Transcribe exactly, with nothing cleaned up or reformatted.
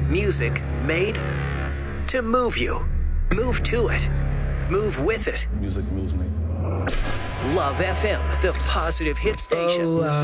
Music made to move you. Move to it. Move with it. Music moves me. Love F M, the positive hit station. Oh, uh,